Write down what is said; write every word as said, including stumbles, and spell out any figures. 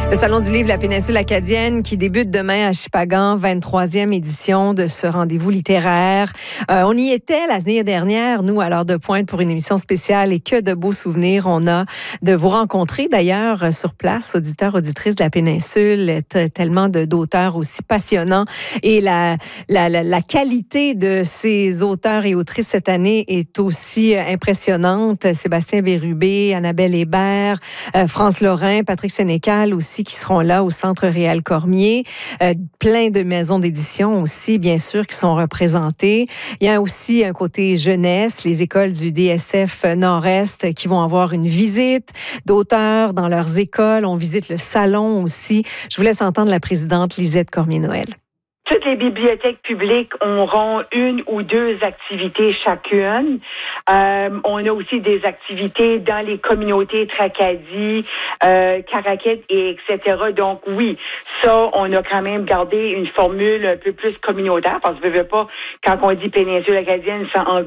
Le Salon du livre de la péninsule acadienne qui débute demain à Shippagan, vingt-troisième édition de ce rendez-vous littéraire. Euh, on y était l'année dernière, nous, à l'heure de pointe pour une émission spéciale et que de beaux souvenirs on a de vous rencontrer d'ailleurs sur place, auditeurs, auditrices de la péninsule, tellement de, d'auteurs aussi passionnants. Et la, la, la, la qualité de ces auteurs et autrices cette année est aussi impressionnante. Sébastien Bérubé, Annabelle Hébert, euh, France Lorrain, Patrick Sénécal aussi, qui seront là au Centre Réal Cormier. Euh, plein de maisons d'édition aussi, bien sûr, qui sont représentées. Il y a aussi un côté jeunesse, les écoles du D S F Nord-Est qui vont avoir une visite d'auteurs dans leurs écoles. On visite le salon aussi. Je vous laisse entendre la présidente Lisette Cormier-Noël. Toutes les bibliothèques publiques auront une ou deux activités chacune. Euh, on a aussi des activités dans les communautés Tracadie, euh, Caraquette, et etc. Donc oui, ça, on a quand même gardé une formule un peu plus communautaire, parce que je veux pas, quand on dit péninsule acadienne, ça englobe